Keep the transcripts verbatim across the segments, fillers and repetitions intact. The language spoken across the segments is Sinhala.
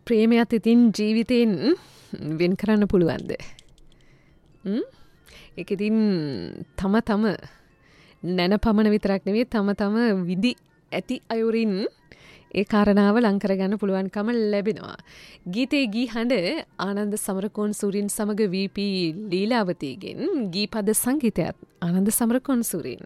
ප්‍රේමයත් ඉතින් ජීවිතයෙන් වෙන් කරන්න පුළුවන්ද? ඒක ඉතින් තම තම නැන පමණ විතරක් නෙවෙයි තම තම විදි ඇති අයුරින් ඒ කාරණාව ලං කරගන්න පුළුවන්කම ලැබෙනවා. ගීතේ ගී හඬ ආනන්ද සමරකෝන් සූරින් සමග වී.පී. ලීලාවතීගෙන් ගීපද සංගීතයත් ආනන්ද සමරකෝන් සූරින්.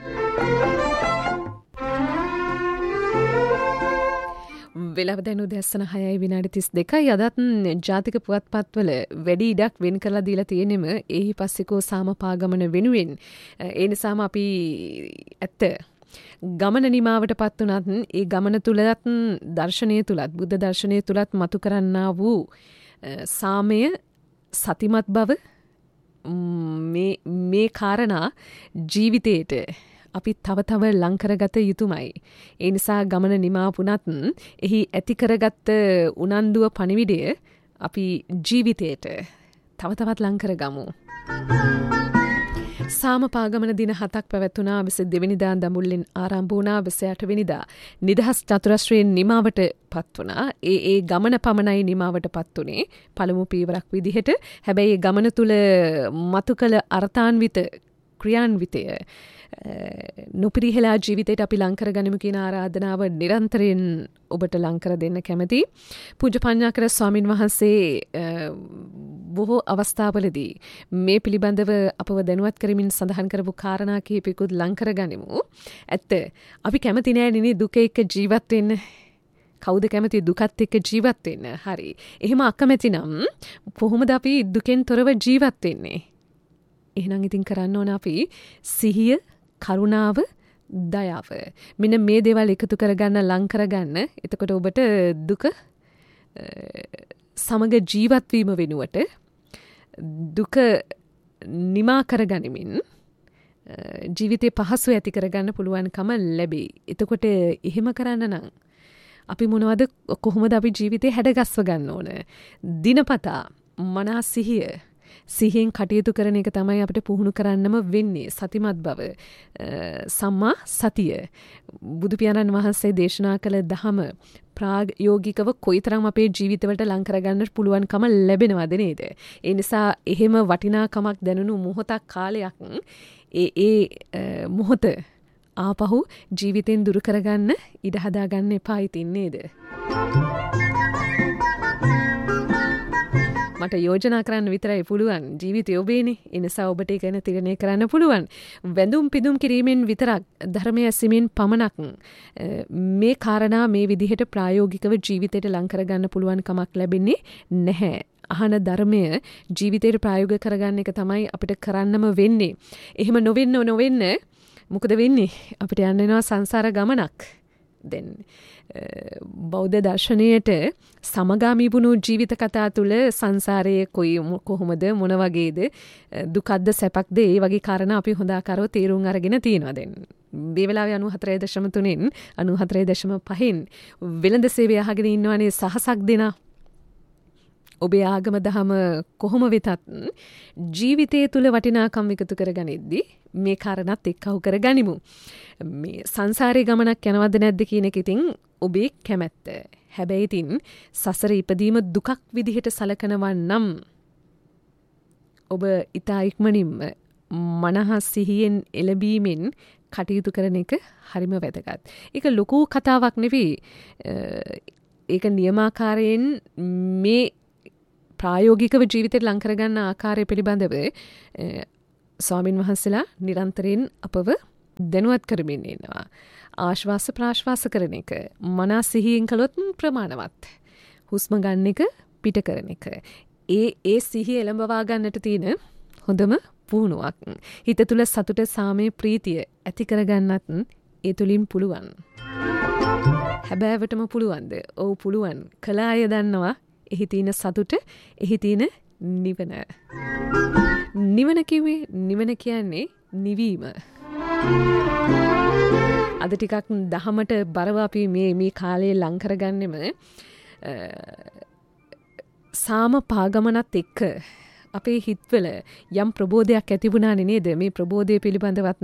වෙලාව දැන් උදැසන හයයි විනාඩි තිස් දෙකයි. අදත් ජාතික පුවත්පත්වල වැඩි ඉඩක් වෙන් කරලා දීලා තියෙනෙම එහි පස්සිකෝ සාම පාගමන වෙනුවෙන්. ඒ නිසාම අපි ඇත්ත ගමන නිමාවට පත් වුණත් ඒ ගමන තුලත් දර්ශනය තුලත් බුද්ධ දර්ශනය තුලත් මතු කරන්නා වූ සාමය සතිමත් බව මේ මේ කාරණා ජීවිතේට අපි තව තව ලං කරගත යුතුමයි. ඒ නිසා ගමන නිමා වුණත් එහි ඇති කරගත්ත උනන්දුව පණිවිඩය අපි ජීවිතේට තව තවත් ලං කරගමු. සාම පාගමන දින හතක් පැවැත්වුණා. විසි දෙවෙනිදා දඹුල්ලෙන් ආරම්භ වුණා. විසි අට වෙනිදා නිදහස් චතුරස්‍රයෙන් නිමාවට පත් වුණා. ඒ ඒ ගමන පමණයි නිමාවට පත් වුණේ පළමු පීවරක් විදිහට. හැබැයි ගමන තුල මතු කළ අර්ථාන්විත ක්‍රියාන්විතය නොපිරිහෙලා ජීවිතයට අපි ලං කරගනිමු කියන ආරාධනාව නිරන්තරයෙන් ඔබට ලං කර දෙන්න කැමැති. පූජ්‍ය පඤ්ඤාකර ස්වාමින් වහන්සේ බොහෝ අවස්ථාවලදී මේ පිළිබඳව අපව දැනුවත් කරමින් සඳහන් කරපු කාරණා කිහිපයකුත් ලං කරගනිමු. ඇත්ත අපි කැමති නෑ නේ දුක එක්ක ජීවත් වෙන්න. කවුද කැමති දුකත් එක්ක ජීවත් වෙන්න? හරි. එහෙම අකමැති නම් කොහොමද අපි දුකෙන් තොරව ජීවත් වෙන්නේ? එහෙනම් ඉතින් කරන්න ඕන අපි සිහිය, කරුණාව, දයාව. මෙන්න මේ දේවල් එකතු කරගන්න, ලං කරගන්න. එතකොට ඔබට දුක සමග ජීවත් වීම වෙනුවට දුක නිමා කරගනිමින් ජීවිතේ පහසු ඇති කරගන්න පුළුවන්කම ලැබෙයි. එතකොට එහෙම කරන්න නම් අපි මොනවද කොහොමද අපි ජීවිතේ හැඩගස්ව ගන්න ඕන? දිනපතා මනා සිහිය සිහියෙන් කටයුතු කරන එක තමයි අපිට පුහුණු කරන්නම වෙන්නේ. සතිමත් බව, සම්මා සතිය. බුදු පියාණන් වහන්සේ දේශනා කළ දහම ප්‍රායෝගිකව කොයිතරම් අපේ ජීවිතවලට ලං කරගන්න පුළුවන්කම ලැබෙනවද නේද? ඒ නිසා එහෙම වටිනාකමක් දැනුණු මොහොතක් කාලයක් ඒ ඒ මොහොත ආපහු ජීවිතෙන් දුරු කරගන්න ඉඩ හදාගන්න එපා ඉතින් නේද? මට යෝජනා කරන්න විතරයි පුළුවන්. ජීවිතය ඔබේනේ. ඒ නිසා ඔබට ඒක ගැන තීරණය කරන්න පුළුවන්. වැඳුම් පිදුම් කිරීමෙන් විතරක් ධර්මය ඇසීමෙන් පමණක් මේ කාරණා මේ විදිහට ප්‍රායෝගිකව ජීවිතයට ලං කරගන්න පුළුවන් කමක් ලැබෙන්නේ නැහැ. අහන ධර්මය ජීවිතයට ප්‍රායෝගික කරගන්න එක තමයි අපිට කරන්නම වෙන්නේ. එහෙම නොවෙන්න නොවෙන්න මොකද වෙන්නේ? අපිට යන්න වෙනවා සංසාර ගමනක්. දැන් බෞද්ධ දර්ශනයට සමගාමී වුණු ජීවිත කතා තුළ සංසාරයේ කොයි කොහොමද මොන වගේද දුකක්ද සැපක්ද ඒ වගේ කාරණා අපි හොඳ ආකාරව තේරුම් අරගෙන තියෙනවා. දැන් මේ වෙලාවේ අනූහතරේ දශම තුනෙන් අනූහතරේ දශම පහෙන් වෙළඳ සේවය අහගෙන ඉන්නවනේ සහසක් දෙනා. ඔබේ ආගම දහම කොහොම වෙතත් ජීවිතය තුළ වටිනාකම් එකතු කරගනිද්දී මේ කාරණාත් එක්කව කරගනිමු. මේ සංසාරේ ගමනක් යනවද නැද්ද කියන එක ඉතින් ඔබේ කැමැත්ත. හැබැයි ඉතින් සසර ඉපදීම දුකක් විදිහට සලකනවා නම් ඔබ ඊතා ඉක්මනින්ම මනහ සිහියෙන් එළඹීමෙන් කටයුතු කරන එක හරිම වැදගත්. ඒක ලොකු කතාවක් නෙවෙයි. ඒක නියමාකාරයෙන් මේ ප්‍රායෝගිකව ජීවිතයට ලං කරගන්න ආකාරය පිළිබඳව ස්වාමින් වහන්සේලා නිරන්තරයෙන් අපව දැනුවත් කරමින් ඉන්නවා. ආශ්වාස ප්‍රාශ්වාස කරන එක මනා සිහියෙන් කළොත් ප්‍රමාණවත්. හුස්ම ගන්න එක පිට කරන එක. ඒ ඒ සිහිය එළඹවා ගන්නට තියෙන හොඳම පුහුණුවක්. හිත තුළ සතුට, සාමය, ප්‍රීතිය ඇති කරගන්නත් ඒ තුලින් පුළුවන්. හැබෑවටම පුළුවන්ද? ඔව් පුළුවන්. කළ අය දන්නවා එහි තියෙන සතුට, එහි තියෙන නිවන. නිවන කිව්වේ නිවන කියන්නේ නිවීම. අද ටිකක් දහමට බරව අපි මේ මේ කාලේ ලං කරගන්නෙම සාම පාගමනත් එක්ක අපේ හිත්වල යම් ප්‍රබෝධයක් ඇති වුණානේ නේද? මේ ප්‍රබෝධය පිළිබඳවත්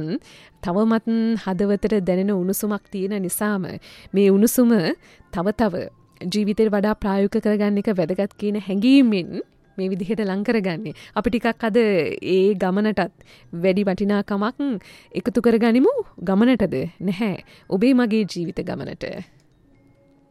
තවමත් හදවතට දැනෙන උණුසුමක් තියෙන නිසාම මේ උණුසුම තව තව ජීවිතේ වඩා ප්‍රායෝගික කරගන්න එක වැදගත් කියන හැඟීමෙන් මේ විදිහට ලං කරගන්නේ. අපි ටිකක් අද ඒ ගමනටත් වැඩි වටිනාකමක් එකතු කරගනිමු. ගමනටද නැහැ. ඔබේ මගේ ජීවිත ගමනට.